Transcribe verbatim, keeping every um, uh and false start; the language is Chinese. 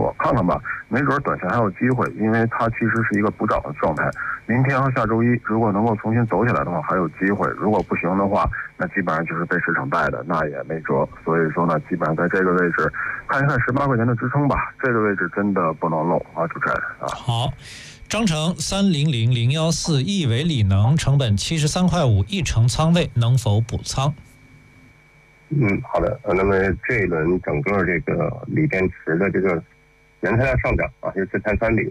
我看看吧，没准短线还有机会，因为它其实是一个补涨的状态。明天和下周一如果能够重新走起来的话，还有机会；如果不行的话，那基本上就是被市场带的，那也没辙。所以说呢，基本上在这个位置看一看十八块钱的支撑吧，这个位置真的不能漏啊，主持人啊。 好。章程三零零零一四亿维锂能成本七十三块五，一成仓位能否补仓？ 嗯，好的。呃，那么这一轮整个这个锂电池的这个原材料上涨啊，尤其碳酸锂